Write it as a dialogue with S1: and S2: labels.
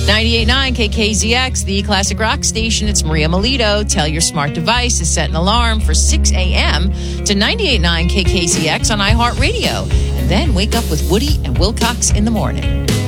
S1: 98.9 KKZX, the classic rock station. It's Maria Melito. Tell your smart device to set an alarm for 6 a.m. to 98.9 KKZX on iHeartRadio. And then wake up with Woody and Wilcox in the morning.